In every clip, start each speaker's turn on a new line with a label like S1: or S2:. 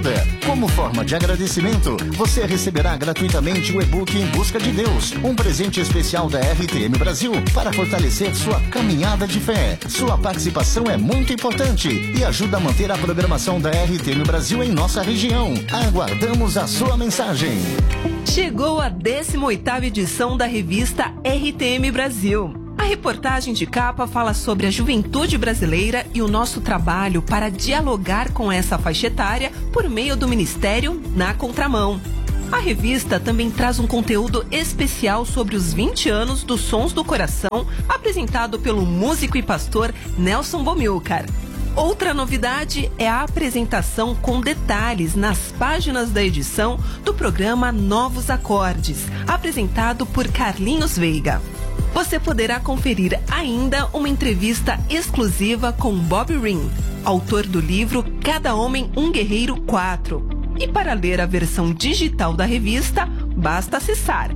S1: Vida. Como forma de agradecimento, você receberá gratuitamente o e-book Em Busca de Deus, um presente especial da RTM Brasil para fortalecer sua caminhada de fé. Sua participação é muito importante e ajuda a manter a programação da RTM Brasil em nossa região. Aguardamos a sua mensagem.
S2: Chegou a 18ª edição da revista RTM Brasil. A reportagem de capa fala sobre a juventude brasileira e o nosso trabalho para dialogar com essa faixa etária por meio do Ministério Na Contramão. A revista também traz um conteúdo especial sobre os 20 anos dos Sons do Coração, apresentado pelo músico e pastor Nelson Bomilcar. Outra novidade é a apresentação com detalhes nas páginas da edição do programa Novos Acordes, apresentado por Carlinhos Veiga. Você poderá conferir ainda uma entrevista exclusiva com Bob Ring, autor do livro Cada Homem um Guerreiro 4. E para ler a versão digital da revista, basta acessar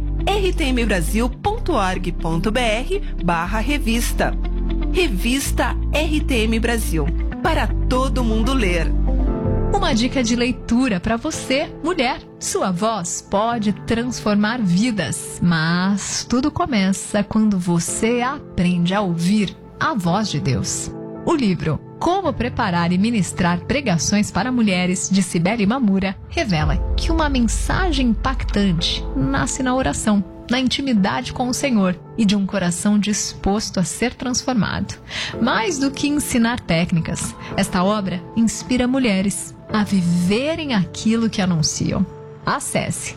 S2: rtmbrasil.org.br/revista. Revista RTM Brasil, para todo mundo ler.
S3: Uma dica de leitura para você, mulher. Sua voz pode transformar vidas, mas tudo começa quando você aprende a ouvir a voz de Deus. O livro Como Preparar e Ministrar Pregações para Mulheres, de Cibele Mamura, revela que uma mensagem impactante nasce na oração, na intimidade com o Senhor e de um coração disposto a ser transformado. Mais do que ensinar técnicas, esta obra inspira mulheres a viverem aquilo que anunciam. Acesse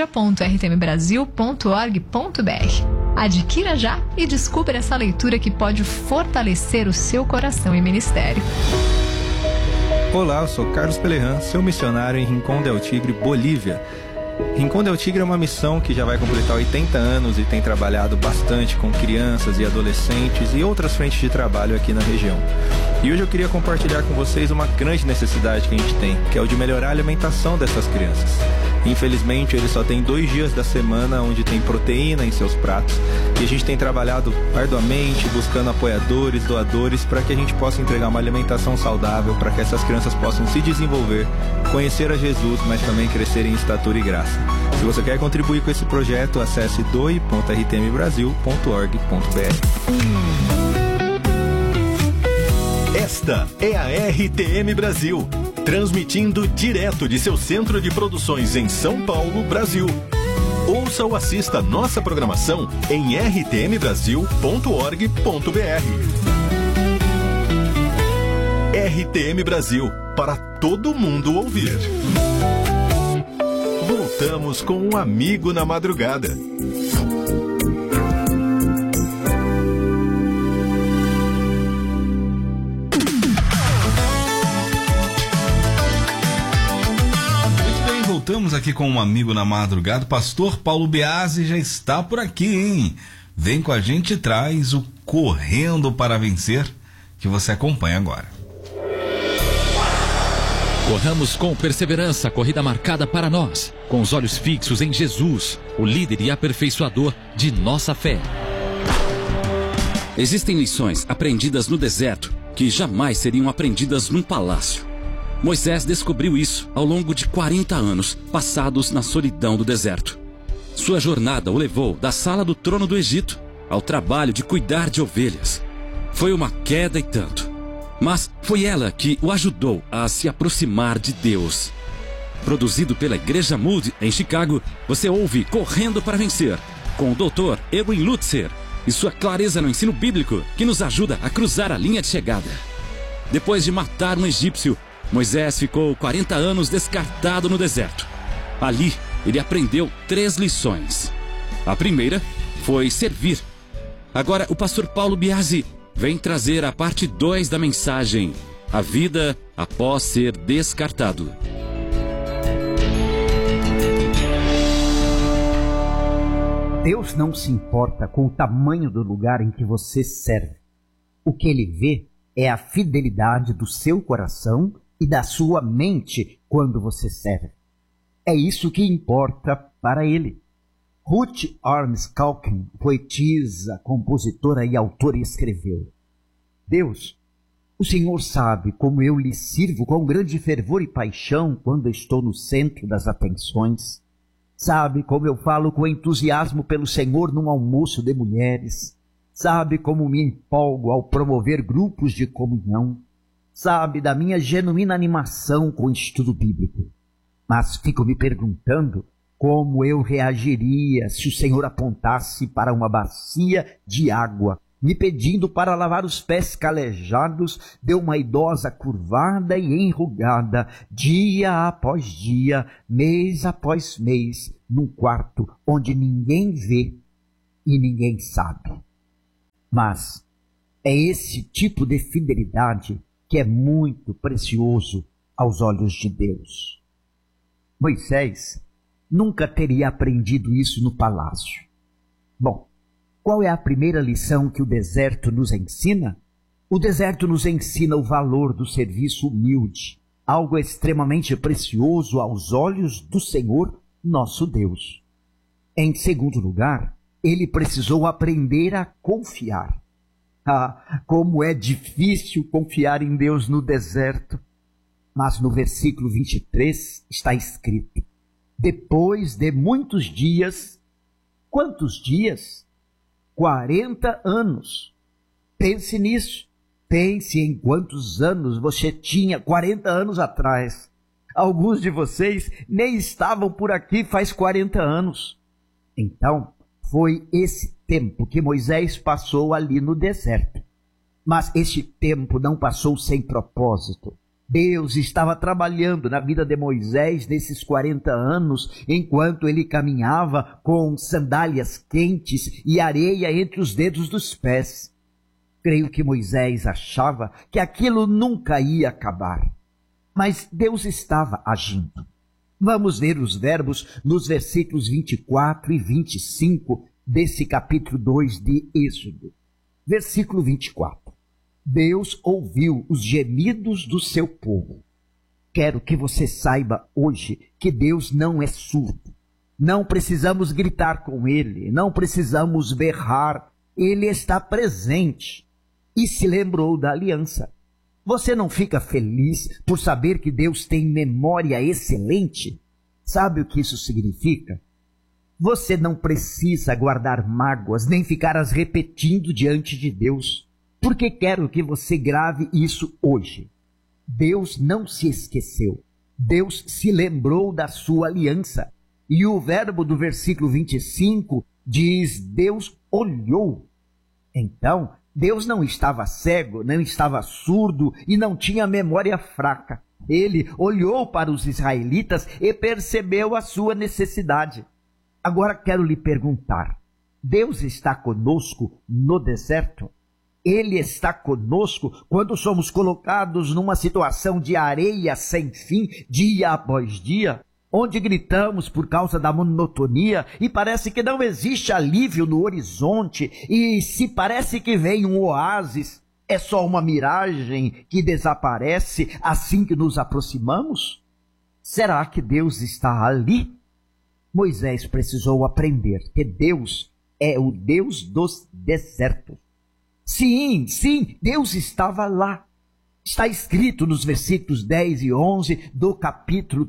S3: loja.rtmbrasil.org.br. Adquira já e descubra essa leitura que pode fortalecer o seu coração e ministério.
S4: Olá, eu sou Carlos Pelerran, seu missionário em Rincón del Tigre, Bolívia. Rincón del Tigre é uma missão que já vai completar 80 anos e tem trabalhado bastante com crianças e adolescentes e outras frentes de trabalho aqui na região. E hoje eu queria compartilhar com vocês uma grande necessidade que a gente tem, que é o de melhorar a alimentação dessas crianças. Infelizmente, eles só têm 2 dias da semana onde tem proteína em seus pratos e a gente tem trabalhado arduamente, buscando apoiadores, doadores, para que a gente possa entregar uma alimentação saudável, para que essas crianças possam se desenvolver, conhecer a Jesus, mas também crescer em estatura e graça. Se você quer contribuir com esse projeto, acesse doe.rtmbrasil.org.br.
S5: Esta é a RTM Brasil, transmitindo direto de seu centro de produções em São Paulo, Brasil. Ouça ou assista nossa programação em rtmbrasil.org.br. RTM Brasil, para todo mundo ouvir. Voltamos com um amigo na madrugada.
S6: Voltamos aqui com um amigo na madrugada. O pastor Paulo Biasi já está por aqui, hein? Vem com a gente e traz o Correndo para Vencer, que você acompanha agora.
S7: Corramos com perseverança a corrida marcada para nós, com os olhos fixos em Jesus, o líder e aperfeiçoador de nossa fé. Existem lições aprendidas no deserto que jamais seriam aprendidas num palácio. Moisés descobriu isso ao longo de 40 anos passados na solidão do deserto. Sua jornada o levou da sala do trono do Egito ao trabalho de cuidar de ovelhas. Foi uma queda e tanto, mas foi ela que o ajudou a se aproximar de Deus. Produzido pela Igreja Moody em Chicago, você ouve Correndo para Vencer, com o Dr. Erwin Lutzer e sua clareza no ensino bíblico que nos ajuda a cruzar a linha de chegada. Depois de matar um egípcio, Moisés ficou 40 anos descartado no deserto. Ali, ele aprendeu 3 lições. A primeira foi servir. Agora, o pastor Paulo Biasi vem trazer a parte 2 da mensagem: a vida após ser descartado.
S8: Deus não se importa com o tamanho do lugar em que você serve. O que ele vê é a fidelidade do seu coração e da sua mente quando você serve. É isso que importa para ele. Ruth Arms Calkin, poetisa, compositora e autora, escreveu: Deus O Senhor sabe como eu lhe sirvo com grande fervor e paixão quando estou no centro das atenções. Sabe como eu falo com entusiasmo pelo Senhor num almoço de mulheres. Sabe como me empolgo ao promover grupos de comunhão. Sabe da minha genuína animação com o estudo bíblico. Mas fico me perguntando como eu reagiria se o Senhor apontasse para uma bacia de água, me pedindo para lavar os pés calejados de uma idosa curvada e enrugada, dia após dia, mês após mês, num quarto onde ninguém vê e ninguém sabe. Mas é esse tipo de fidelidade que é muito precioso aos olhos de Deus. Moisés nunca teria aprendido isso no palácio. Bom, qual é a primeira lição que o deserto nos ensina? O deserto nos ensina o valor do serviço humilde, algo extremamente precioso aos olhos do Senhor, nosso Deus. Em segundo lugar, ele precisou aprender a confiar. Ah, como é difícil confiar em Deus no deserto. Mas no versículo 23 está escrito: depois de muitos dias. Quantos dias? 40 anos. Pense nisso. Pense em quantos anos você tinha 40 anos atrás. Alguns de vocês nem estavam por aqui faz 40 anos. Então, foi esse tempo que Moisés passou ali no deserto. Mas esse tempo não passou sem propósito. Deus estava trabalhando na vida de Moisés nesses 40 anos, enquanto ele caminhava com sandálias quentes e areia entre os dedos dos pés. Creio que Moisés achava que aquilo nunca ia acabar. Mas Deus estava agindo. Vamos ver os verbos nos versículos 24 e 25 desse capítulo 2 de Êxodo. Versículo 24. Deus ouviu os gemidos do seu povo. Quero que você saiba hoje que Deus não é surdo. Não precisamos gritar com Ele, não precisamos berrar. Ele está presente e se lembrou da aliança. Você não fica feliz por saber que Deus tem memória excelente? Sabe o que isso significa? Você não precisa guardar mágoas, nem ficar as repetindo diante de Deus. Porque quero que você grave isso hoje. Deus não se esqueceu. Deus se lembrou da sua aliança. E o verbo do versículo 25 diz: Deus olhou. Então, Deus não estava cego, não estava surdo e não tinha memória fraca. Ele olhou para os israelitas e percebeu a sua necessidade. Agora quero lhe perguntar: Deus está conosco no deserto? Ele está conosco quando somos colocados numa situação de areia sem fim, dia após dia, onde gritamos por causa da monotonia e parece que não existe alívio no horizonte, e se parece que vem um oásis, é só uma miragem que desaparece assim que nos aproximamos? Será que Deus está ali? Moisés precisou aprender que Deus é o Deus dos desertos. Sim, Deus estava lá. Está escrito nos versículos 10 e 11 do capítulo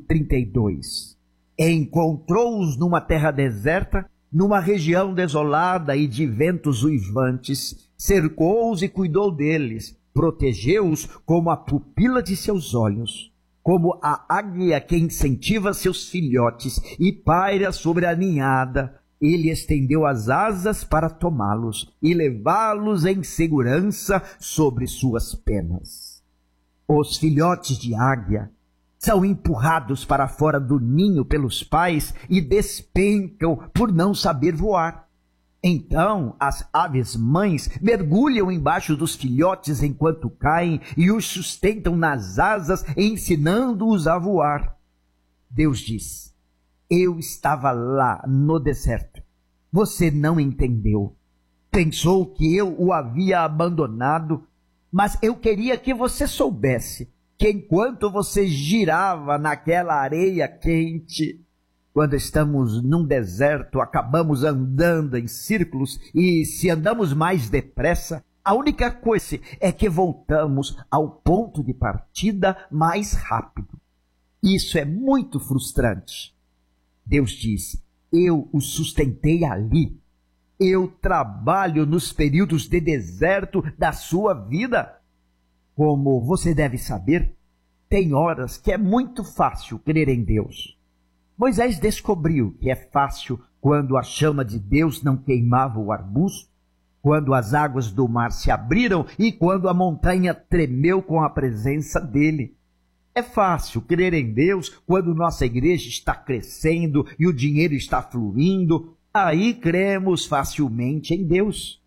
S8: 32. Encontrou-os numa terra deserta, numa região desolada e de ventos uivantes, cercou-os e cuidou deles, protegeu-os como a pupila de seus olhos, como a águia que incentiva seus filhotes e paira sobre a ninhada. Ele estendeu as asas para tomá-los e levá-los em segurança sobre suas penas. Os filhotes de águia são empurrados para fora do ninho pelos pais e despencam por não saber voar. Então, as aves mães mergulham embaixo dos filhotes enquanto caem e os sustentam nas asas, ensinando-os a voar. Deus diz: eu estava lá no deserto. Você não entendeu. Pensou que eu o havia abandonado, mas eu queria que você soubesse que enquanto você girava naquela areia quente, quando estamos num deserto, acabamos andando em círculos e se andamos mais depressa, A única coisa é que voltamos ao ponto de partida mais rápido. Isso é muito frustrante. Deus diz: eu o sustentei ali. Eu trabalho nos períodos de deserto da sua vida. Como você deve saber, tem horas que é muito fácil crer em Deus. Moisés descobriu que é fácil quando a chama de Deus não queimava o arbusto, quando as águas do mar se abriram e quando a montanha tremeu com a presença dele. É fácil crer em Deus quando nossa igreja está crescendo e o dinheiro está fluindo. Aí cremos facilmente em Deus.